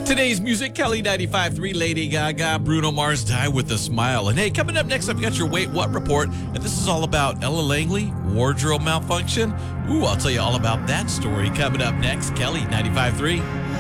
Today's music, Kelly 95.3, Lady Gaga, Bruno Mars, Die With A Smile. And hey, coming up next, I've got your Wait What report. And this is all about Ella Langley, wardrobe malfunction. Ooh, I'll tell you all about that story coming up next. Kelly 95.3.